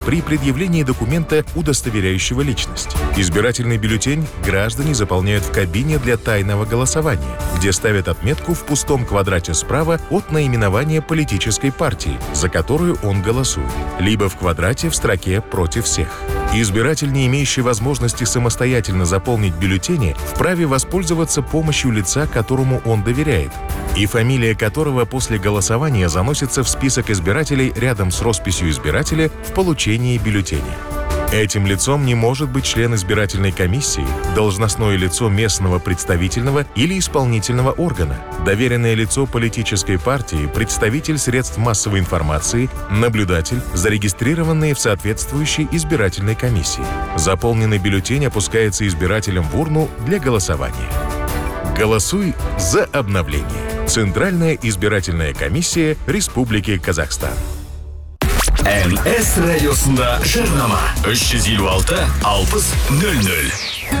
при предъявлении документа, удостоверяющего личность. Избирательный бюллетень граждане заполняют в кабине для тайного голосования, где ставят отметку в пустом квадрате справа от наименования политической партии, за которую он голосует, либо в квадрате в строке «Против всех». Избиратель, не имеющий возможности самостоятельно заполнить бюллетени, вправе воспользоваться помощью лица, которому он доверяет, и фамилия которого после голосования заносится в список избирателей рядом с росписью избирателя в получении бюллетеня. Этим лицом не может быть член избирательной комиссии, должностное лицо местного представительного или исполнительного органа, доверенное лицо политической партии, представитель средств массовой информации, наблюдатель, зарегистрированные в соответствующей избирательной комиссии. Заполненный бюллетень опускается избирателем в урну для голосования. Голосуй за обновление. Центральная избирательная комиссия Республики Казахстан. МС радиосында жарнама 356 60 00.